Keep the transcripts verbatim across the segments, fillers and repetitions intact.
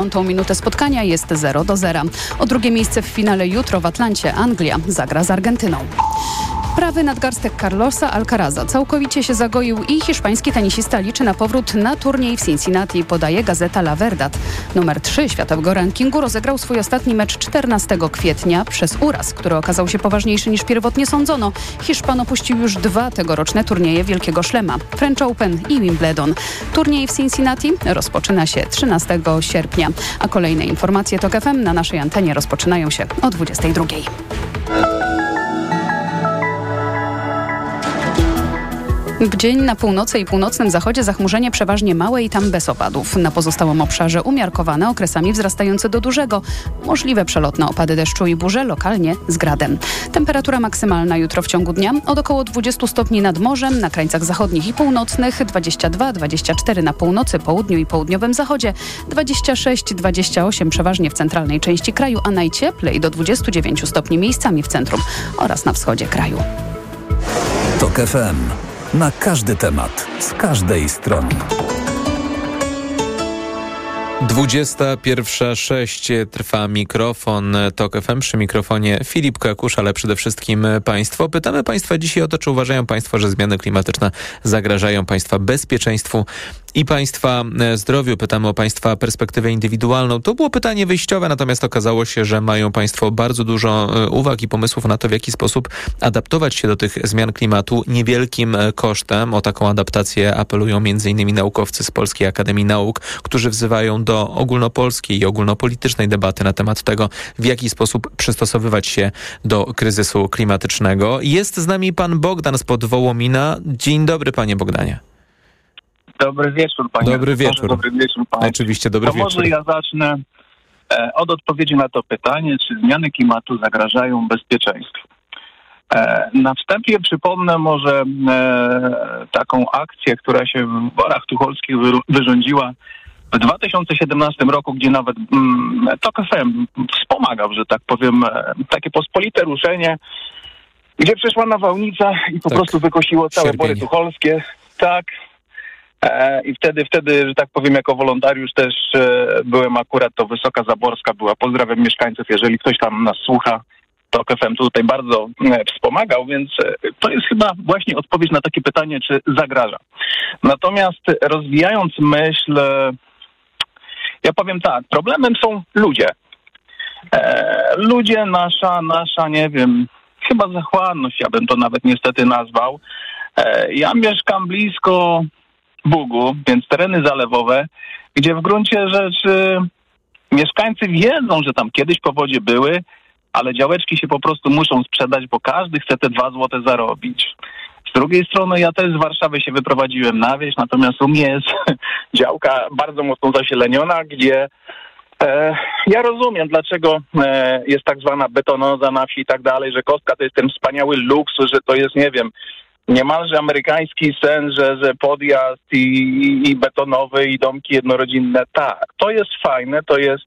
Tą minutę spotkania jest zero do zera. O drugie miejsce w finale jutro w Atlancie Anglia zagra z Argentyną. Prawy nadgarstek Carlosa Alcaraza całkowicie się zagoił i hiszpański tenisista liczy na powrót na turniej w Cincinnati, podaje gazeta La Verdad. Numer trzy światowego rankingu rozegrał swój ostatni mecz czternastego kwietnia. Przez uraz, który okazał się poważniejszy niż pierwotnie sądzono, Hiszpan opuścił już dwa tegoroczne turnieje Wielkiego Szlema, French Open i Wimbledon. Turniej w Cincinnati rozpoczyna się trzynastego sierpnia, a kolejne informacje TOK F M na naszej antenie rozpoczynają się o dwudziestej drugiej. W dzień na północy i północnym zachodzie zachmurzenie przeważnie małe i tam bez opadów. Na pozostałym obszarze umiarkowane, okresami wzrastające do dużego. Możliwe przelotne opady deszczu i burze, lokalnie z gradem. Temperatura maksymalna jutro w ciągu dnia od około dwudziestu stopni nad morzem, na krańcach zachodnich i północnych, dwadzieścia dwa dwadzieścia cztery na północy, południu i południowym zachodzie, dwadzieścia sześć dwadzieścia osiem przeważnie w centralnej części kraju, a najcieplej do dwudziestu dziewięciu stopni miejscami w centrum oraz na wschodzie kraju. TOK F M. Na każdy temat, z każdej strony. dwudziesta pierwsza sześć trwa mikrofon TOK F M. Przy mikrofonie Filip Kakusz, ale przede wszystkim Państwo. Pytamy Państwa dzisiaj o to, czy uważają Państwo, że zmiany klimatyczne zagrażają Państwa bezpieczeństwu i Państwa zdrowiu. Pytamy o Państwa perspektywę indywidualną. To było pytanie wyjściowe, natomiast okazało się, że mają Państwo bardzo dużo uwag i pomysłów na to, w jaki sposób adaptować się do tych zmian klimatu niewielkim kosztem. O taką adaptację apelują między innymi naukowcy z Polskiej Akademii Nauk, którzy wzywają do ogólnopolskiej i ogólnopolitycznej debaty na temat tego, w jaki sposób przystosowywać się do kryzysu klimatycznego. Jest z nami pan Bogdan spod Wołomina. Dzień dobry, panie Bogdanie. Dobry wieczór, panie. Dobry wieczór. Dobry wieczór, panie. Oczywiście, dobry to wieczór. Może ja zacznę e, od odpowiedzi na to pytanie, czy zmiany klimatu zagrażają bezpieczeństwu. E, na wstępie przypomnę może e, taką akcję, która się w Borach Tucholskich wy, wyrządziła w dwa tysiące siedemnastym roku, gdzie nawet mm, TOK F M wspomagał, że tak powiem, e, takie pospolite ruszenie, gdzie przeszła nawałnica i po tak. prostu wykosiło całe Sierpień. Bory Tucholskie. Tak. E, I wtedy, wtedy, że tak powiem, jako wolontariusz też e, byłem akurat, to Wysoka Zaborska była. Pozdrawiam mieszkańców, jeżeli ktoś tam nas słucha. TOK F M tutaj bardzo e, wspomagał, więc e, to jest chyba właśnie odpowiedź na takie pytanie, czy zagraża. Natomiast rozwijając myśl, e, ja powiem tak, problemem są ludzie. E, ludzie, nasza, nasza, nie wiem, chyba zachłanność, ja bym to nawet niestety nazwał. E, ja mieszkam blisko Bugu, więc tereny zalewowe, gdzie w gruncie rzeczy mieszkańcy wiedzą, że tam kiedyś powodzie były, ale działeczki się po prostu muszą sprzedać, bo każdy chce te dwa złote zarobić. Z drugiej strony ja też z Warszawy się wyprowadziłem na wieś, natomiast u mnie jest działka bardzo mocno zasieleniona, gdzie e, ja rozumiem, dlaczego e, jest tak zwana betonoza na wsi i tak dalej, że kostka to jest ten wspaniały luksus, że to jest, nie wiem, niemalże amerykański sen, że, że podjazd i, i, i betonowy i domki jednorodzinne. Tak, to jest fajne, to jest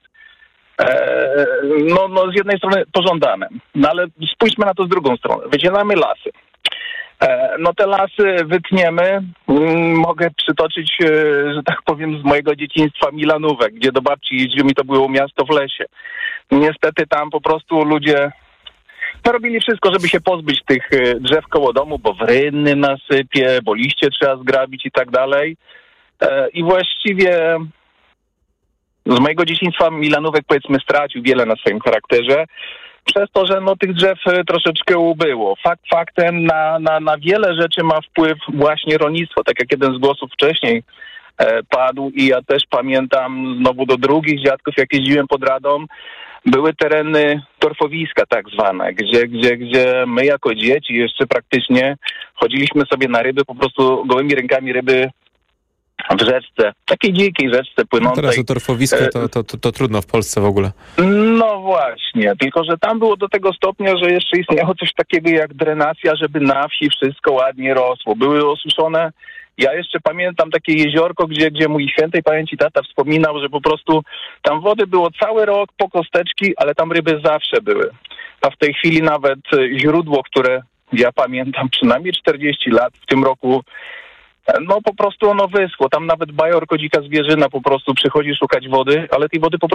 e, no, no z jednej strony pożądane, no ale spójrzmy na to z drugą strony. Wycielamy lasy. E, no te lasy wytniemy. Mm, mogę przytoczyć, e, że tak powiem, z mojego dzieciństwa Milanówek, gdzie do babci jeździłem i to było miasto w lesie. Niestety tam po prostu ludzie no, robili wszystko, żeby się pozbyć tych drzew koło domu, bo wrynny nasypie, bo liście trzeba zgrabić i tak dalej. E, I właściwie z mojego dzieciństwa Milanówek, powiedzmy, stracił wiele na swoim charakterze, przez to, że no tych drzew troszeczkę ubyło. Fakt faktem na, na, na wiele rzeczy ma wpływ właśnie rolnictwo, tak jak jeden z głosów wcześniej e, padł i ja też pamiętam znowu do drugich dziadków, jak jeździłem pod Radą, były tereny torfowiska tak zwane, gdzie, gdzie, gdzie my jako dzieci jeszcze praktycznie chodziliśmy sobie na ryby, po prostu gołymi rękami ryby w rzeczce, takiej dzikiej rzeczce płynącej. No teraz o torfowiska to, to, to, to trudno w Polsce w ogóle. No właśnie, tylko że tam było do tego stopnia, że jeszcze istniało coś takiego jak drenacja, żeby na wsi wszystko ładnie rosło. Były osuszone. Ja jeszcze pamiętam takie jeziorko, gdzie, gdzie mój świętej pamięci tata wspominał, że po prostu tam wody było cały rok po kosteczki, ale tam ryby zawsze były. A w tej chwili nawet źródło, które ja pamiętam przynajmniej czterdzieści lat, w tym roku No po prostu ono wyschło. Tam nawet bajorko, dzika zwierzyna po prostu przychodzi szukać wody, ale tej wody po